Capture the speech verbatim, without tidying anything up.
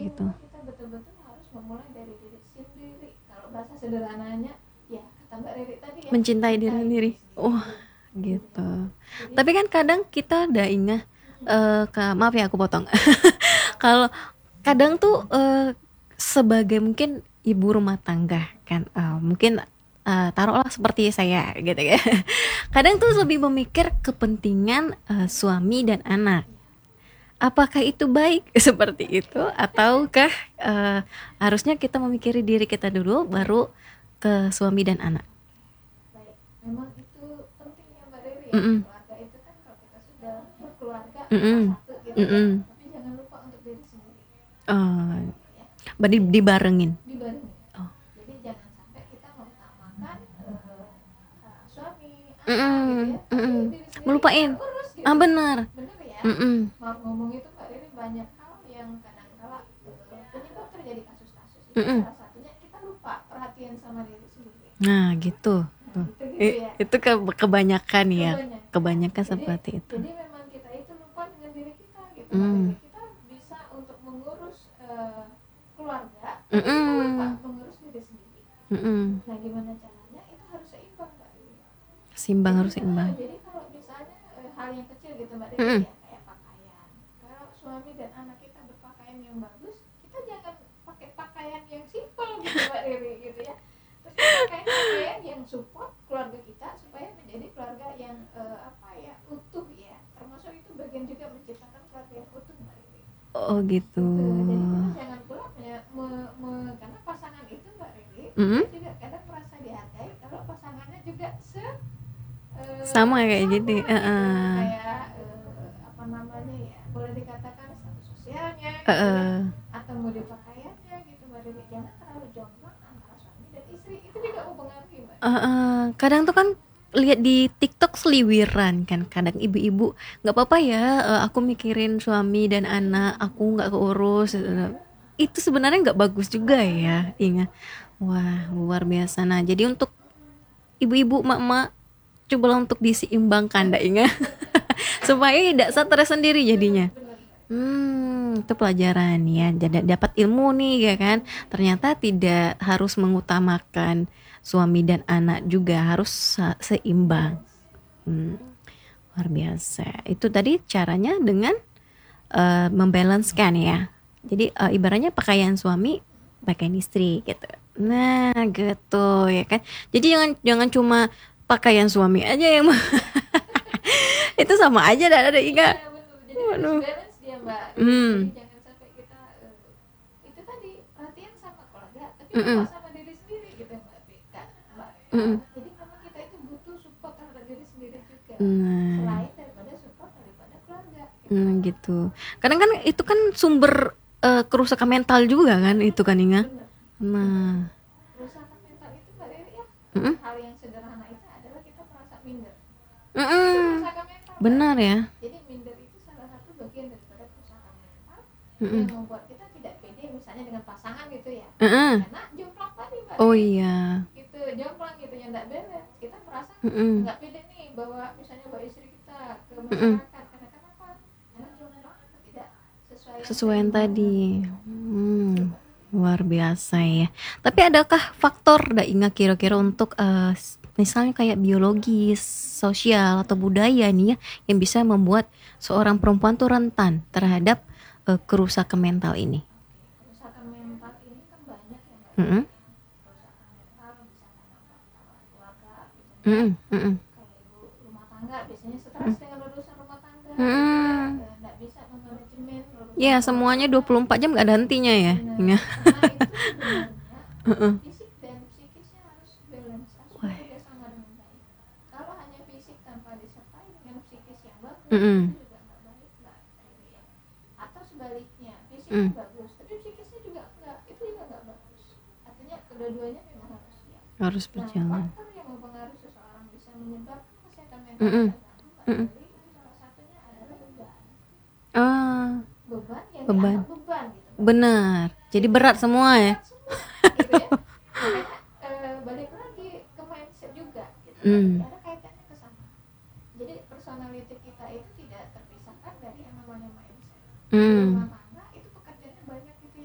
gitu. Kita betul-betul harus memulai dari diri sendiri. Kalau bahasa sederhananya ya kata Mbak Riri tadi ya, mencintai diri sendiri. Oh, gitu. Jadi, tapi kan kadang kita udah ingat uh, ke, maaf ya aku potong. Kalau kadang tuh uh, sebagai mungkin ibu rumah tangga kan, uh, mungkin uh, taruhlah seperti saya gitu ya. Kadang tuh lebih memikir kepentingan uh, suami dan anak. Apakah itu baik seperti itu, ataukah uh, harusnya kita memikiri diri kita dulu baru ke suami dan anak? Baik, memang itu penting ya Mbak Riri ya. Mm-mm. Keluarga itu kan kalau kita sudah berkeluarga Mm-mm. satu gitu Mm-mm. ya, tapi jangan lupa untuk diri sendiri. Oh, ya. Berarti dibarengin. Dibarengin. Oh. Jadi jangan sampai kita mengutamakan uh, uh, suami, anak Mm-mm. gitu ya, tapi Mm-mm. diri sendiri melupain. urus gitu. Ah benar. Benar ya. Mm-mm. Maaf ngomong itu Mbak Riri, banyak hal yang kadang-kala uh, penyebab terjadi kasus-kasus itu. Mm-mm. Salah satunya kita lupa perhatian sama diri sendiri. Nah gitu. Nah, itu gitu ya. Itu ke, kebanyakan ya, Kebanyakan, kebanyakan jadi, seperti itu. Jadi memang kita itu lupa dengan diri kita gitu. Mm. Kita bisa untuk mengurus uh, keluarga, Mm-mm. kita lupa mengurus diri sendiri. Mm-mm. Nah gimana caranya? Itu harus seimbang Mbak Riri. Seimbang, jadi, harus seimbang. Jadi kalau misalnya uh, hal yang kecil gitu Mbak Riri Mm-mm. ya, kayak pakaian. Kalau suami dan anak kita berpakaian yang bagus, kita jangan pakai pakaian yang simpel gitu Mbak Riri gitu ya. Tapi pakaian-pakaian yang support keluarga kita supaya menjadi keluarga yang uh, apa ya, utuh ya. Termasuk itu bagian juga menciptakan keluarga yang utuh Mbak Riri. Oh gitu. Gitu. Jadi kita jangan pula ya, me, me, karena pasangan itu Mbak Riri, Mm-hmm. dia juga kadang merasa dihargai kalau pasangannya juga se uh, sama kayak sama, gitu. gitu. Uh-uh. Kayak uh, apa namanya ya, boleh dikatakan status sosialnya gitu Uh-uh. ya, atau mode pakaiannya gitu Mbak Riri. Jangan terlalu jomplang antara suami dan istri, itu juga mempengaruhi Mbak. Uh-uh. Kadang tuh kan lihat di TikTok seliwiran kan, kadang ibu-ibu nggak apa-apa ya, uh, aku mikirin suami dan anak, aku nggak keurus. Itu sebenarnya nggak bagus juga ya, ingat. Wah luar biasa. Nah jadi untuk ibu-ibu, mak-mak, cobalah untuk diseimbangkan, ndak ingat, supaya tidak stres sendiri jadinya. Hmm, itu pelajaran ya. Jadi dapat ilmu nih ya kan. Ternyata tidak harus mengutamakan suami dan anak, juga harus seimbang. Hmm, luar biasa. Itu tadi caranya dengan uh, membalancekan ya. Jadi uh, ibaratnya pakaian suami, pakaian istri gitu. Nah, gitu ya kan. Jadi jangan jangan cuma pakaian suami aja yang itu sama aja dah ada Ika. Waduh. Ya, Mbak. Hmm. Jadi jangan sampai kita uh, itu tadi perhatian sama keluarga, tapi Mm-mm. lupa sama diri sendiri gitu Mbak. Mbak. Mm-mm. Jadi memang kita itu butuh support terhadap diri sendiri juga. Nah. Selain daripada support daripada keluarga. Gitu. Hmm, gitu. Kadang kan itu kan sumber uh, kerusakan mental juga kan itu kan Inga. Benar. Nah. Kerusakan mental itu Mbak Riri ya. Mm-mm. Hal yang sederhana itu adalah kita merasa minder. Mm-mm. Itu kerusakan mental. Benar ya. Jadi minder itu salah satu bagian daripada kerusakan mental. Mm-mm. Yang membuat kita tidak pede misalnya dengan pasangan gitu ya. Uh-uh. Karena jomplang tadi Mbak. Oh iya. Gitu, jomplang gitu yang tidak balance. Kita merasa Mm-mm. nggak pede nih bawa misalnya bawa istri kita ke masyarakat. Karena kenapa? Karena jomplang tidak sesuai Sesuai yang tadi. Hmm, luar biasa ya. Tapi adakah faktor dah ingat kira-kira untuk uh, misalnya kayak biologis, sosial atau budaya nih ya, yang bisa membuat seorang perempuan tuh rentan terhadap uh, kerusakan mental ini? Kerusakan mental ini kan banyak ya Mbak. Mm-mm. Kerusakan mental bisa karena faktor keluarga, bisa Mm-mm. Mm-mm. kayak ibu rumah tangga biasanya stres dengan urusan rumah tangga, Mm. nggak bisa memanajemen urusan Ya keluarga. semuanya dua puluh empat jam gak ada hentinya ya. Benar. Karena itu sebenarnya fisik dan psikisnya harus balance, harus Wah. bekerja sama dengan baik. Kalau hanya fisik tanpa disertai dengan psikis yang bagus, Mm-mm. itu juga nggak baik Mbak Riri ya. Atau sebaliknya, fisiknya Mm. bagus, tapi psikisnya juga enggak, itu juga nggak bagus. Artinya kedua-duanya memang harus siap. Harus Nah, berjalan. faktor yang mempengaruhi seseorang bisa menyebabkan kesehatan mental Mm-mm. terganggu, Mbak Mm-mm. Riri, itu salah satunya adalah beban. Ah, Beban yang Beban. dianggap beban gitu. Mbak. benar. Jadi berat semua ya. Berat semua, gitu ya. Makanya eh, balik lagi ke mindset juga gitu. Mm. Ada kaitannya ke sana. Jadi personality kita itu tidak terpisahkan dari yang namanya mindset. Di Mm. rumah